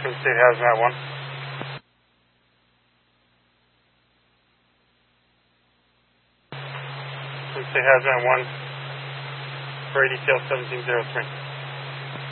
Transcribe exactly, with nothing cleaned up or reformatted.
Twin State Hazmat one. Twin State Hazmat one. Brady Tail seventeen zero three.